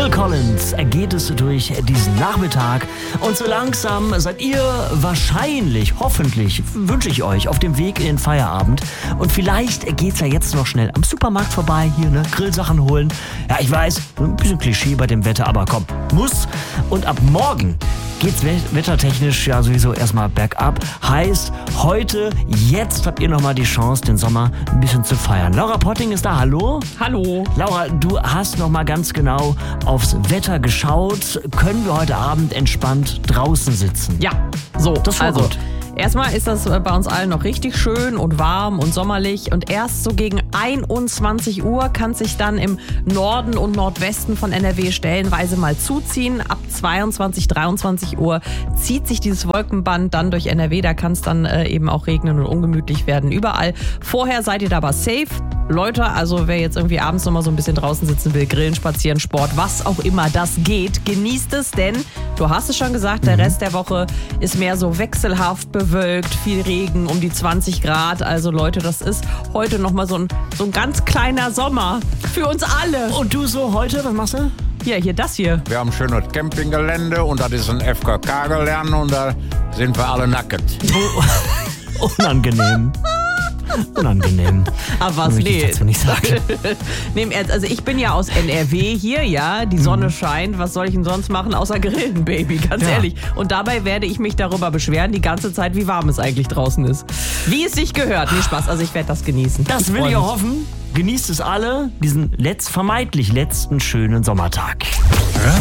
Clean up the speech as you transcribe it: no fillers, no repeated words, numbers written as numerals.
Phil Collins geht es durch diesen Nachmittag und so langsam seid ihr wahrscheinlich, hoffentlich, wünsche ich euch, auf dem Weg in den Feierabend. Und vielleicht geht's ja jetzt noch schnell am Supermarkt vorbei, hier, ne, Grillsachen holen. Ja, ich weiß, ein bisschen Klischee bei dem Wetter, aber komm, muss. Und ab morgen geht's wettertechnisch ja sowieso erstmal bergab. Heißt, heute, jetzt habt ihr nochmal die Chance, den Sommer ein bisschen zu feiern. Laura Potting ist da, hallo? Hallo. Laura, du hast nochmal ganz genau aufs Wetter geschaut. Können wir heute Abend entspannt draußen sitzen? Ja, so, Das war gut. Erstmal ist das bei uns allen noch richtig schön und warm und sommerlich und erst so gegen 21 Uhr kann es sich dann im Norden und Nordwesten von NRW stellenweise mal zuziehen. Ab 22, 23 Uhr zieht sich dieses Wolkenband dann durch NRW, da kann es dann eben auch regnen und ungemütlich werden überall. Vorher seid ihr da aber safe. Leute, also wer jetzt irgendwie abends noch mal so ein bisschen draußen sitzen will, grillen, spazieren, Sport, was auch immer das geht, genießt es, denn du hast es schon gesagt, der Rest der Woche ist mehr so wechselhaft bewölkt, viel Regen, um die 20 Grad. Also Leute, das ist heute noch mal so ein ganz kleiner Sommer für uns alle. Und du so heute, was machst du? Ja, hier das hier. Wir haben ein schönes Campinggelände und das ist ein FKK-Gelände und da sind wir alle nackt. Unangenehm. Unangenehm. Aber was? Möchte ich dazu nicht sagen. Nee, also ich bin ja aus NRW hier, ja, die Sonne scheint, was soll ich denn sonst machen, außer grillen, Baby, ganz Ja. ehrlich. Und dabei werde ich mich darüber beschweren, die ganze Zeit, wie warm es eigentlich draußen ist. Wie es sich gehört. Nee, Spaß, also ich werde das genießen. Das will freu ich mich. auch hoffen. Genießt es alle, diesen vermeintlich letzten schönen Sommertag.